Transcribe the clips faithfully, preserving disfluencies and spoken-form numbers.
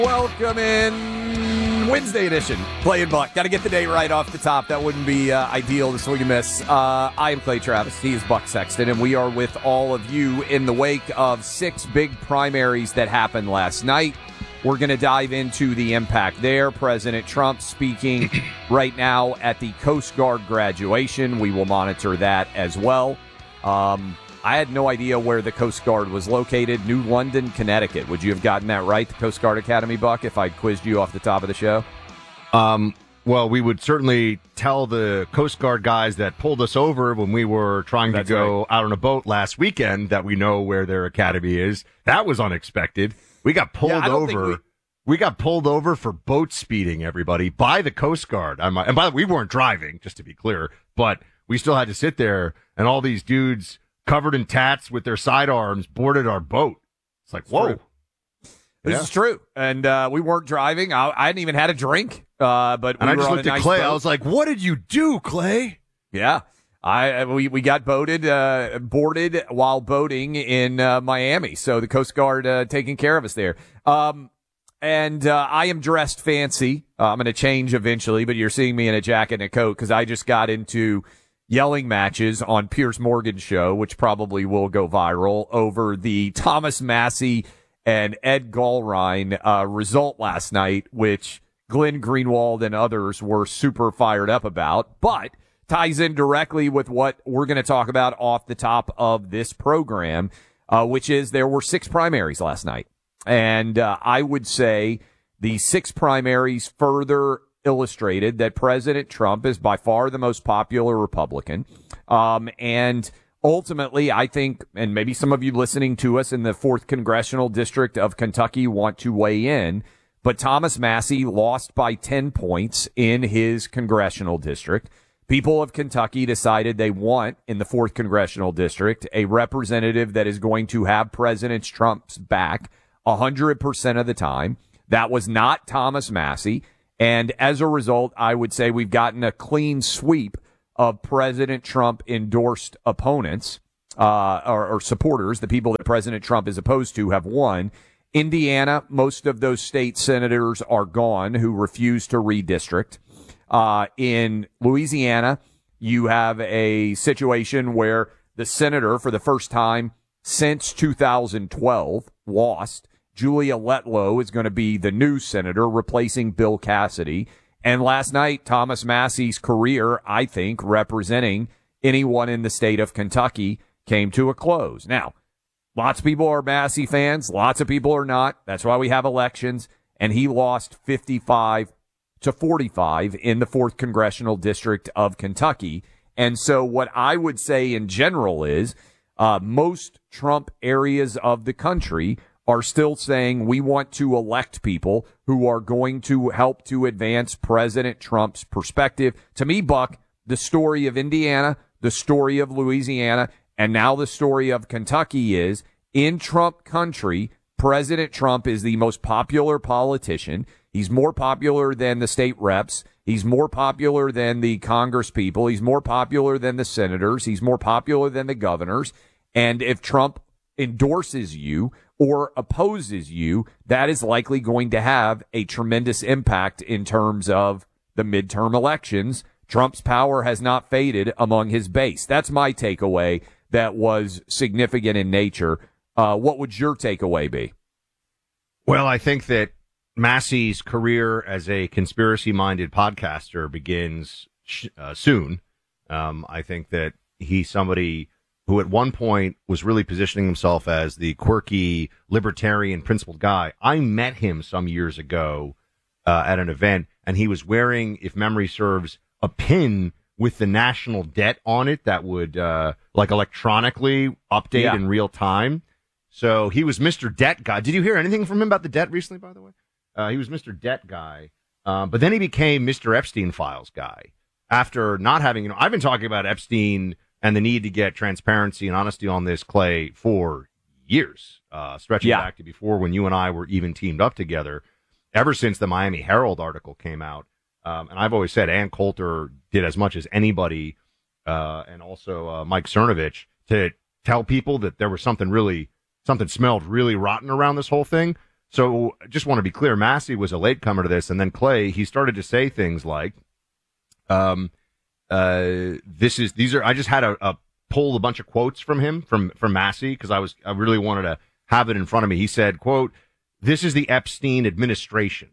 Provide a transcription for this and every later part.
Welcome in Wednesday edition, Clay and Buck. Got to get the day right off the top. That wouldn't be uh, ideal to swing and miss. Uh, I am Clay Travis. He is Buck Sexton, and we are with all of you in the wake of six big primaries that happened last night. We're going to dive into the impact there. President Trump speaking right now at the Coast Guard graduation. We will monitor that as well. Um, I had no idea where the Coast Guard was located. New London, Connecticut. Would you have gotten that right, the Coast Guard Academy, Buck, if I'd quizzed you off the top of the show? Um, well, we would certainly tell the Coast Guard guys that pulled us over when we were trying That's to go right. out on a boat last weekend that we know where their academy is. That was unexpected. We got pulled Yeah, I don't over. think We... we got pulled over for boat speeding, everybody, by the Coast Guard. I'm, and by the way, we weren't driving, just to be clear, but we still had to sit there, and all these dudes covered in tats with their sidearms boarded our boat. It's like, whoa. True. This Yeah. is true. And uh, we weren't driving. I, I hadn't even had a drink. Uh, but we And I were just on looked a at nice Clay. boat. I was like, what did you do, Clay? Yeah. I we, we got boated, uh, boarded while boating in uh, Miami. So the Coast Guard uh, taking care of us there. Um, and uh, I am dressed fancy. Uh, I'm going to change eventually, but you're seeing me in a jacket and a coat because I just got into yelling matches on Piers Morgan's show, which probably will go viral, over the Thomas Massey and Ed Gallrein uh, result last night, which Glenn Greenwald and others were super fired up about, but ties in directly with what we're going to talk about off the top of this program, uh, which is there were six primaries last night. And uh, I would say the six primaries further illustrated that President Trump is by far the most popular Republican. Um, and ultimately, I think, and maybe some of you listening to us in the fourth Congressional District of Kentucky want to weigh in, but Thomas Massey lost by ten points in his congressional district. People of Kentucky decided they want, in the fourth Congressional District, a representative that is going to have President Trump's back one hundred percent of the time. That was not Thomas Massey. And as a result, I would say we've gotten a clean sweep of President Trump endorsed opponents uh, or, or supporters. The people that President Trump is opposed to have won. Indiana, most of those state senators are gone who refuse to redistrict. Uh, in Louisiana, you have a situation where the senator, for the first time since two thousand twelve, lost. Julia Letlow is going to be the new senator replacing Bill Cassidy. And last night, Thomas Massey's career, I think, representing anyone in the state of Kentucky, came to a close. Now, lots of people are Massey fans. Lots of people are not. That's why we have elections. And he lost fifty-five to forty-five in the fourth Congressional District of Kentucky. And so what I would say in general is uh, most Trump areas of the country are still saying we want to elect people who are going to help to advance President Trump's perspective. To me, Buck, the story of Indiana, the story of Louisiana, and now the story of Kentucky is, in Trump country, President Trump is the most popular politician. He's more popular than the state reps. He's more popular than the Congress people. He's more popular than the senators. He's more popular than the governors. And if Trump endorses you or opposes you, that is likely going to have a tremendous impact in terms of the midterm elections. Trump's power has not faded among his base. That's my takeaway that was significant in nature. Uh, what would your takeaway be? Well, I think that Massey's career as a conspiracy-minded podcaster begins sh- uh, soon. Um, I think that he's somebody who at one point was really positioning himself as the quirky, libertarian, principled guy. I met him some years ago uh, at an event, and he was wearing, if memory serves, a pin with the national debt on it that would, uh, like, electronically update Yeah. in real time. So he was Mister Debt Guy. Did you hear anything from him about the debt recently, by the way? Uh, he was Mister Debt Guy. Um, but then he became Mister Epstein Files Guy after not having, you know, I've been talking about Epstein and the need to get transparency and honesty on this, Clay, for years, uh, stretching Yeah. back to before when you and I were even teamed up together, ever since the Miami Herald article came out. Um, and I've always said Ann Coulter did as much as anybody, uh, and also uh, Mike Cernovich, to tell people that there was something really, something smelled really rotten around this whole thing. So just want to be clear, Massey was a latecomer to this, and then Clay, he started to say things like, um, uh, this is, these are, I just had a, a pull a bunch of quotes from him, from, from Massey, because I was, I really wanted to have it in front of me. He said, quote, "This is the Epstein administration,"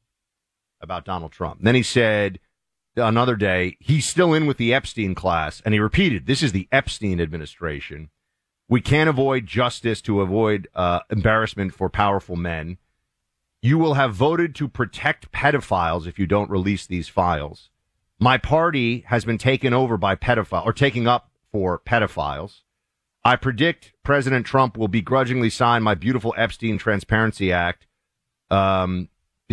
about Donald Trump. And then he said another day, he's still in with the Epstein class. And he repeated, "This is the Epstein administration. We can't avoid justice to avoid uh, embarrassment for powerful men. You will have voted to protect pedophiles if you don't release these files. My party has been taken over by pedophiles, or taking up for pedophiles. I predict President Trump will begrudgingly sign my beautiful Epstein Transparency Act, um,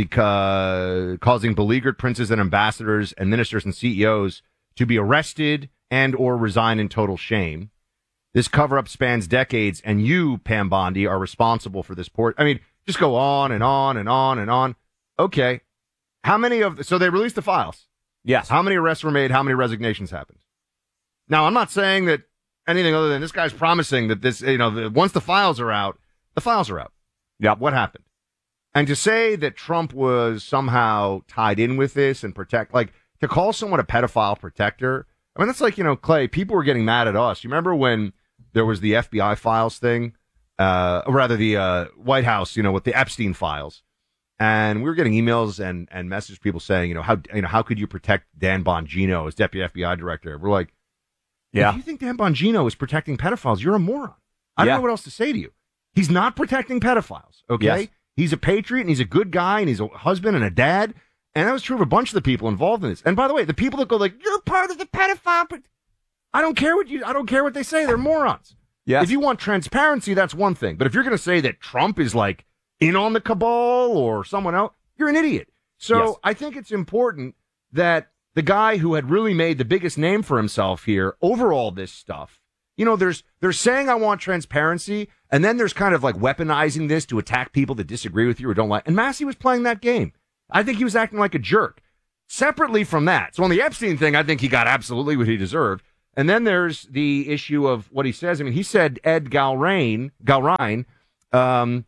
because causing beleaguered princes and ambassadors and ministers and C E Os to be arrested and or resign in total shame. This cover-up spans decades, and you, Pam Bondi, are responsible for this port." I mean, just go on and on and on and on. Okay. How many of, so they released the files. Yes. How many arrests were made? How many resignations happened? Now, I'm not saying that anything other than this guy's promising that this, you know, the, once the files are out, the files are out. Yeah. What happened? And to say that Trump was somehow tied in with this and protect, like, to call someone a pedophile protector, I mean, that's like, you know, Clay, people were getting mad at us. You remember when there was the F B I files thing, uh, or rather the uh, White House, you know, with the Epstein files, and we were getting emails and and messages, people saying, you know, how you know how could you protect Dan Bongino as deputy F B I director? We're like, yeah, if you think Dan Bongino is protecting pedophiles, you're a moron. I yeah. don't know what else to say to you. He's not protecting pedophiles. Okay, yes. He's a patriot and he's a good guy and he's a husband and a dad, and that was true of a bunch of the people involved in this. And by the way, the people that go like, "You're part of the pedophile," but I don't care what you, I don't care what they say. They're morons. Yes. If you want transparency, that's one thing. But if you're going to say that Trump is like in on the cabal or someone else, you're an idiot. So yes. I think it's important that the guy who had really made the biggest name for himself here over all this stuff, you know, there's, they're saying I want transparency, and then there's kind of like weaponizing this to attack people that disagree with you or don't like. And Massey was playing that game. I think he was acting like a jerk. Separately from that, so on the Epstein thing, I think he got absolutely what he deserved. And then there's the issue of what he says. I mean, he said Ed Galrain, Galrain, um,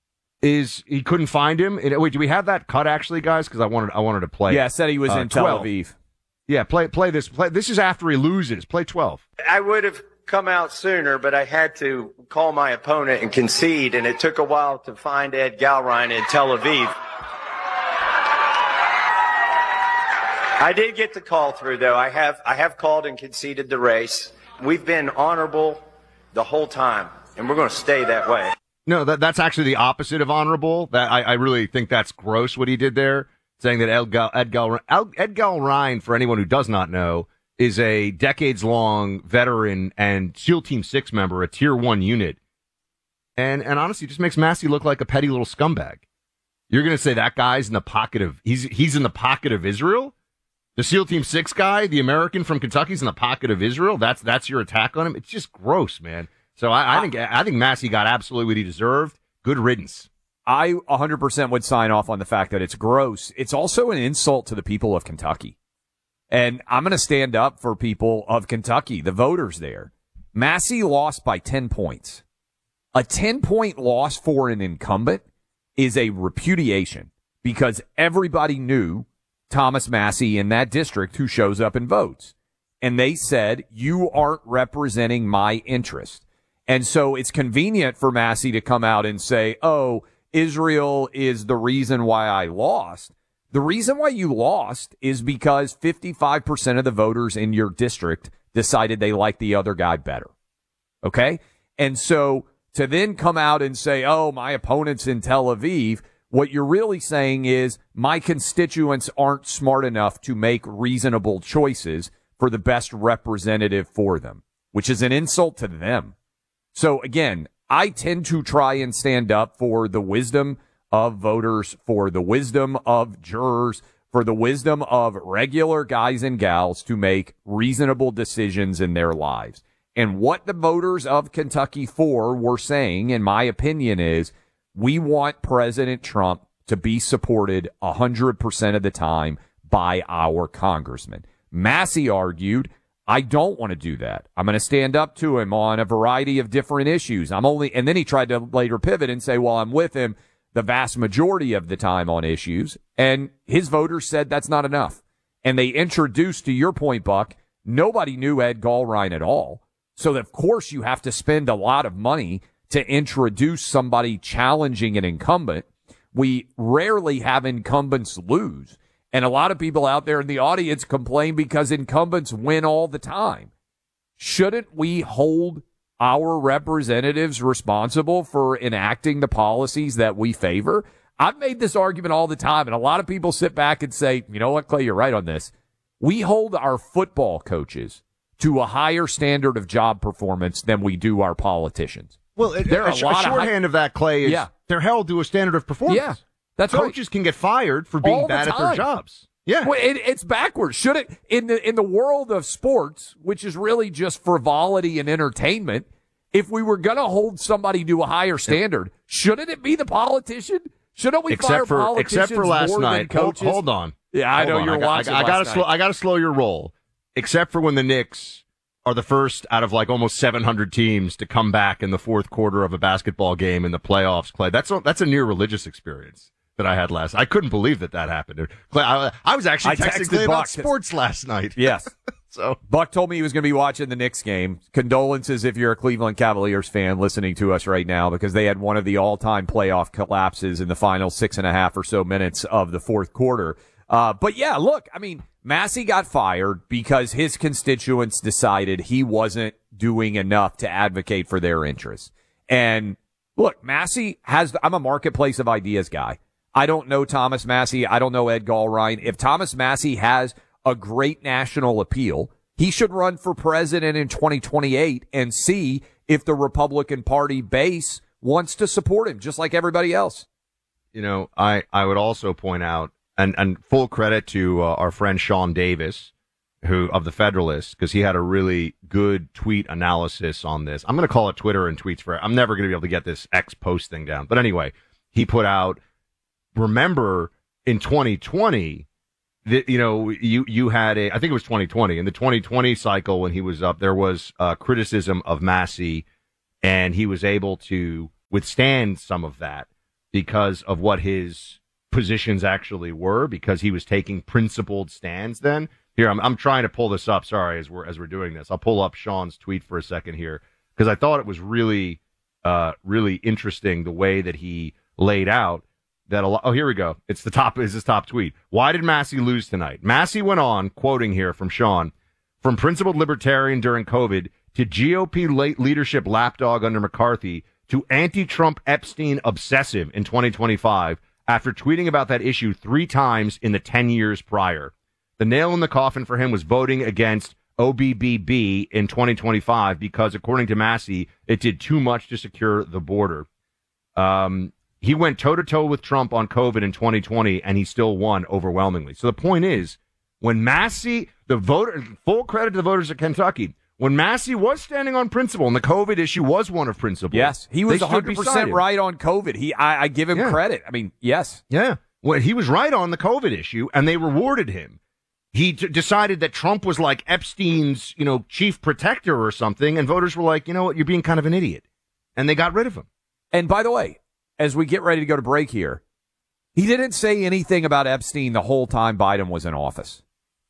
is he couldn't find him. And, wait, do we have that cut actually, guys? Because I wanted, I wanted to play. Yeah, said he was uh, in Tel twelve. Aviv. Yeah, play, play this. Play. This is after he loses. Play twelve. I would have come out sooner, but I had to call my opponent and concede, and it took a while to find Ed Galrain in Tel Aviv. I did get the call through, though. I have I have called and conceded the race. We've been honorable the whole time, and we're going to stay that way. No, that that's actually the opposite of honorable. That I, I really think that's gross what he did there, saying that Ed, Gal, Ed, Gal, Ed Galrain, for anyone who does not know, is a decades-long veteran and SEAL Team six member, a Tier one unit. And and honestly, just makes Massey look like a petty little scumbag. You're going to say that guy's in the pocket of, he's he's in the pocket of Israel? The SEAL Team six guy, the American from Kentucky's in the pocket of Israel. That's that's your attack on him. It's just gross, man. So I, I think I think Massey got absolutely what he deserved. Good riddance. I one hundred percent would sign off on the fact that it's gross. It's also an insult to the people of Kentucky. And I'm going to stand up for people of Kentucky, the voters there. Massey lost by ten points. A ten-point loss for an incumbent is a repudiation because everybody knew Thomas Massey in that district who shows up and votes. And they said, you aren't representing my interest. And so it's convenient for Massey to come out and say, oh, Israel is the reason why I lost. The reason why you lost is because fifty-five percent of the voters in your district decided they liked the other guy better. Okay? And so to then come out and say, oh, my opponent's in Tel Aviv, what you're really saying is my constituents aren't smart enough to make reasonable choices for the best representative for them, which is an insult to them. So again, I tend to try and stand up for the wisdom of voters, for the wisdom of jurors, for the wisdom of regular guys and gals to make reasonable decisions in their lives. And what the voters of Kentucky for were saying, in my opinion, is we want President Trump to be supported one hundred percent of the time by our congressman. Massey argued, I don't want to do that. I'm going to stand up to him on a variety of different issues. I'm only, and then he tried to later pivot and say, well, I'm with him the vast majority of the time on issues, and his voters said that's not enough. And they introduced, to your point, Buck, nobody knew Ed Gallrein at all. So, of course, you have to spend a lot of money to introduce somebody challenging an incumbent. We rarely have incumbents lose. And a lot of people out there in the audience complain because incumbents win all the time. Shouldn't we hold our representatives responsible for enacting the policies that we favor? I've made this argument all the time, and a lot of people sit back and say, you know what, Clay, you're right on this. We hold our football coaches to a higher standard of job performance than we do our politicians. Well, it, there are a, a, lot a shorthand of, high- of that, Clay, is yeah. they're held to a standard of performance. Yeah, that's Coaches right. can get fired for being all bad the at their jobs. Yeah, well, it, it's backwards. Should it in the in the world of sports, which is really just frivolity and entertainment? If we were going to hold somebody to a higher standard, yeah. shouldn't it be the politician? Shouldn't we except fire for, politicians except for last more night. than coaches? Hold, hold on. Yeah, I hold know on. you're I got, watching. I, I gotta last slow. night. I gotta slow your roll. Except for when the Knicks are the first out of like almost seven hundred teams to come back in the fourth quarter of a basketball game in the playoffs. Clay, that's a, that's a near religious experience that I had last. I couldn't believe that that happened. Clay, I, I was actually I texting Clay about sports last night. Yes. So Buck told me he was going to be watching the Knicks game. Condolences if you're a Cleveland Cavaliers fan listening to us right now, because they had one of the all-time playoff collapses in the final six and a half or so minutes of the fourth quarter. Uh, but yeah, look, I mean, Massey got fired because his constituents decided he wasn't doing enough to advocate for their interests. And look, Massey has, I'm a marketplace of ideas guy. I don't know Thomas Massey. I don't know Ed Gallrein. If Thomas Massey has a great national appeal, he should run for president in twenty twenty-eight and see if the Republican Party base wants to support him, just like everybody else. You know, I, I would also point out, and, and full credit to uh, our friend Sean Davis, who of the Federalist, because he had a really good tweet analysis on this. I'm going to call it Twitter and tweets for, I'm never going to be able to get this X post thing down. But anyway, he put out, remember in twenty twenty, that, you know, you, you had a, I think it was twenty twenty, in the twenty twenty cycle when he was up, there was uh, criticism of Massey, and he was able to withstand some of that because of what his positions actually were, because he was taking principled stands then. Here, I'm I'm trying to pull this up. Sorry, as we're as we're doing this, I'll pull up Sean's tweet for a second here, because I thought it was really, uh, really interesting the way that he laid out that. A lot, oh, here we go. It's the top. Is his top tweet? Why did Massey lose tonight? Massey went on, quoting here from Sean, from principled libertarian during COVID to G O P late leadership lapdog under McCarthy to anti-Trump Epstein obsessive in twenty twenty-five. After tweeting about that issue three times in the ten years prior. The nail in the coffin for him was voting against O B B B in twenty twenty-five because, according to Massey, it did too much to secure the border. Um, he went toe-to-toe with Trump on COVID in twenty twenty, and he still won overwhelmingly. So the point is, when Massey, the voter, full credit to the voters of Kentucky, when Massey was standing on principle, and the COVID issue was one of principle. Yes, he was one hundred percent right on COVID. He, I, I give him yeah. credit. I mean, yes. Yeah. Well, he was right on the COVID issue, and they rewarded him. He t- decided that Trump was like Epstein's, you know, chief protector or something, and voters were like, you know what, you're being kind of an idiot. And they got rid of him. And by the way, as we get ready to go to break here, he didn't say anything about Epstein the whole time Biden was in office.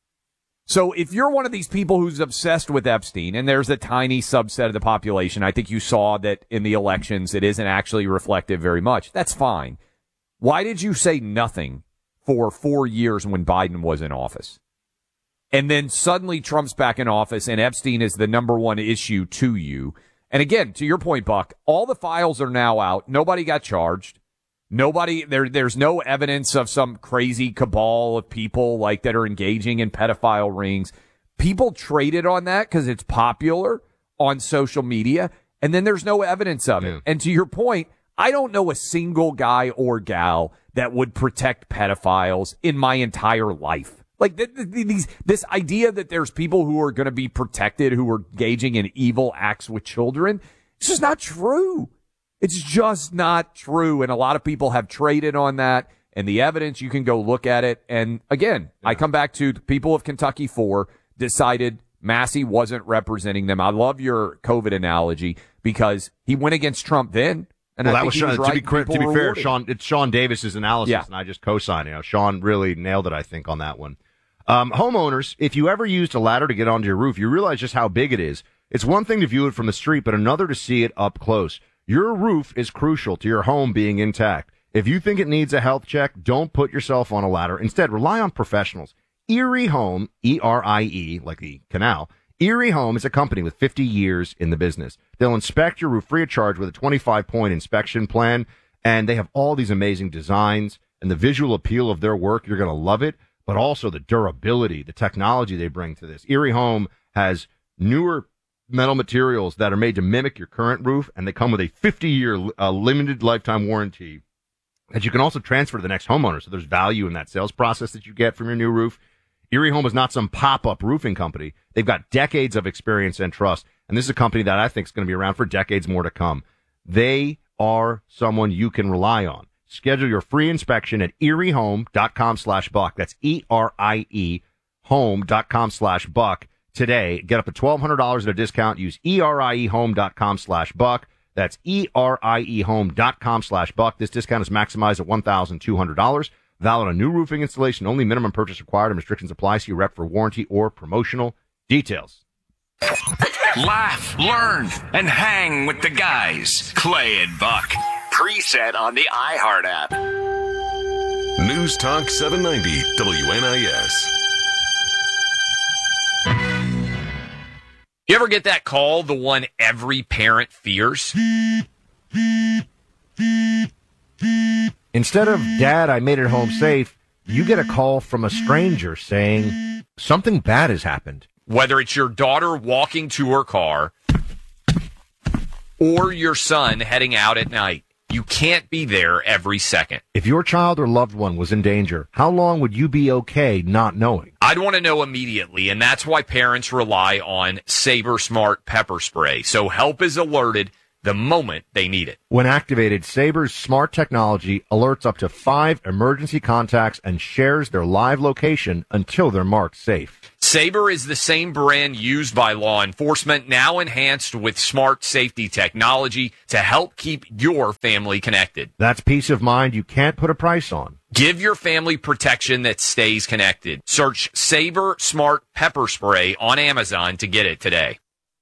So if you're one of these people who's obsessed with Epstein, and there's a tiny subset of the population, I think you saw that in the elections it isn't actually reflective very much. That's fine. Why did you say nothing for four years when Biden was in office? And then suddenly Trump's back in office and Epstein is the number one issue to you. And again, to your point, Buck, all the files are now out. Nobody got charged. Nobody, there, there's no evidence of some crazy cabal of people like that are engaging in pedophile rings. People traded on that because it's popular on social media. And then there's no evidence of it. Yeah. And to your point, I don't know a single guy or gal that would protect pedophiles in my entire life. Like th- th- these, this idea that there's people who are going to be protected who are engaging in evil acts with children, it's just not true. It's just not true. And a lot of people have traded on that. And the evidence, you can go look at it. And again, yeah. I come back to the people of Kentucky four decided Massey wasn't representing them. I love your COVID analogy because he went against Trump then. And well, I that think was he Sean, was to right. be cri- to People be were fair, rewarded. Sean. It's Sean Davis's analysis, Yeah. and I just co-sign. You know, Sean really nailed it, I think, on that one. Um, homeowners, if you ever used a ladder to get onto your roof, you realize just how big it is. It's one thing to view it from the street, but another to see it up close. Your roof is crucial to your home being intact. If you think it needs a health check, don't put yourself on a ladder. Instead, rely on professionals. Erie Home, E R I E, like the canal. Erie Home is a company with fifty years in the business. They'll inspect your roof free of charge with a twenty-five point inspection plan, and they have all these amazing designs and the visual appeal of their work. You're going to love it, but also the durability, the technology they bring to this. Erie Home has newer metal materials that are made to mimic your current roof, and they come with a fifty-year uh, limited lifetime warranty that you can also transfer to the next homeowner. So there's value in that sales process that you get from your new roof. Erie Home is not some pop-up roofing company. They've got decades of experience and trust, and this is a company that I think is going to be around for decades more to come. They are someone you can rely on. Schedule your free inspection at eriehome.com slash buck. That's E R I E home.com slash buck today. Get up to twelve hundred dollars at a discount. Use eriehome.com slash buck. That's eriehome.com slash buck. This discount is maximized at one thousand two hundred dollars. Valid on new roofing installation. Only minimum purchase required and restrictions apply. See your rep for warranty or promotional details. Laugh, learn, and hang with the guys. Clay and Buck. Preset on the iHeart app. News Talk seven ninety W N I S. You ever get that call, the one every parent fears? Instead of, Dad, I made it home safe, you get a call from a stranger saying something bad has happened. Whether it's your daughter walking to her car or your son heading out at night, you can't be there every second. If your child or loved one was in danger, how long would you be okay not knowing? I'd want to know immediately, and that's why parents rely on Sabre Smart Pepper Spray, so help is alerted the moment they need it. When activated, Sabre's smart technology alerts up to five emergency contacts and shares their live location until they're marked safe. Sabre is the same brand used by law enforcement, now enhanced with smart safety technology to help keep your family connected. That's peace of mind you can't put a price on. Give your family protection that stays connected. Search Sabre Smart Pepper Spray on Amazon to get it today.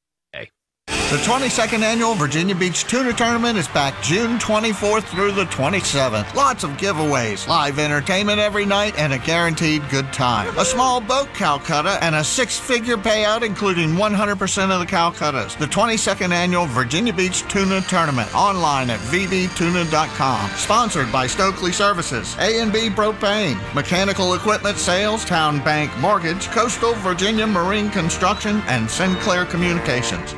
The twenty-second Annual Virginia Beach Tuna Tournament is back June twenty-fourth through the twenty-seventh. Lots of giveaways, live entertainment every night, and a guaranteed good time. A small boat Calcutta and a six-figure payout including one hundred percent of the Calcuttas. The twenty-second Annual Virginia Beach Tuna Tournament, online at v b tuna dot com. Sponsored by Stokely Services, A and B Propane, Mechanical Equipment Sales, Town Bank Mortgage, Coastal Virginia Marine Construction, and Sinclair Communications.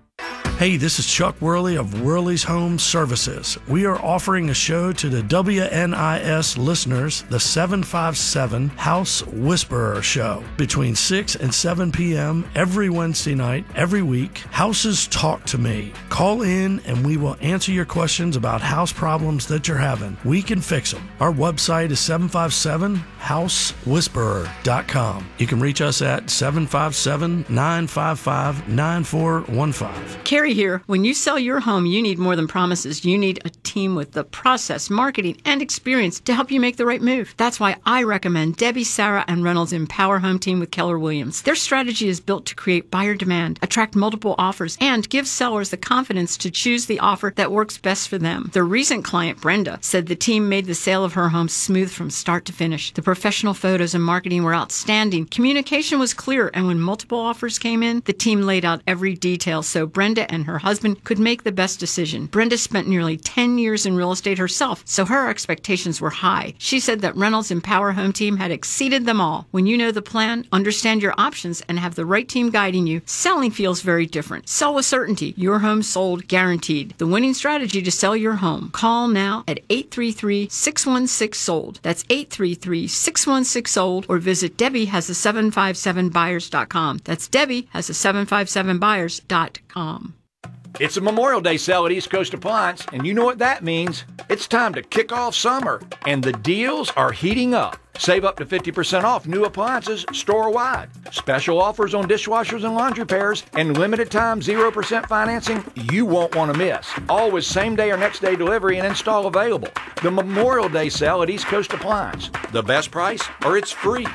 Hey, this is Chuck Worley of Worley's Home Services. We are offering a show to the W N I S listeners, the seven five seven House Whisperer Show, between six and seven p.m. every Wednesday night, every week. Houses Talk to Me. Call in and we will answer your questions about house problems that you're having. We can fix them. Our website is seven five seven house whisperer dot com. You can reach us at seven five seven, nine five five, nine four one five. Carrie here. When you sell your home, you need more than promises. You need a team with the process, marketing, and experience to help you make the right move. That's why I recommend Debbie, Sarah, and Reynolds Empower Home Team with Keller Williams. Their strategy is built to create buyer demand, attract multiple offers, and give sellers the confidence to choose the offer that works best for them. Their recent client, Brenda, said the team made the sale of her home smooth from start to finish. The professional photos and marketing were outstanding. Communication was clear, and when multiple offers came in, the team laid out every detail so Brenda and her husband could make the best decision. Brenda spent nearly ten years in real estate herself, so her expectations were high. She said that Reynolds Empower Home Team had exceeded them all. When you know the plan, understand your options, and have the right team guiding you, selling feels very different. Sell with certainty. Your home sold guaranteed. The winning strategy to sell your home. Call now at eight three three, six one six, sold. That's eight three three, six one six, sold, or visit Debbie has a seven five seven buyers dot com. That's Debbie has a seven five seven buyers dot com. It's a Memorial Day sale at East Coast Appliance, and you know what that means. It's time to kick off summer, and the deals are heating up. Save up to fifty percent off new appliances store-wide. Special offers on dishwashers and laundry pairs and limited time zero percent financing you won't want to miss. All with same-day or next-day delivery and install available. The Memorial Day sale at East Coast Appliance. The best price or it's free.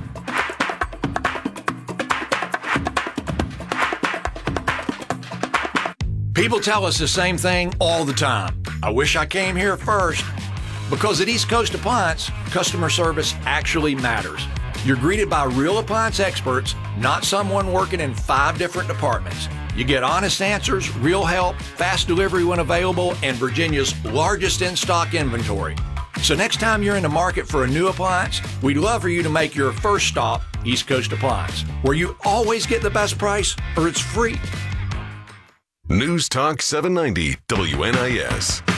People tell us the same thing all the time. I wish I came here first. Because at East Coast Appliance, customer service actually matters. You're greeted by real appliance experts, not someone working in five different departments. You get honest answers, real help, fast delivery when available, and Virginia's largest in-stock inventory. So next time you're in the market for a new appliance, we'd love for you to make your first stop East Coast Appliance, where you always get the best price or it's free. News Talk seven ninety W N I S.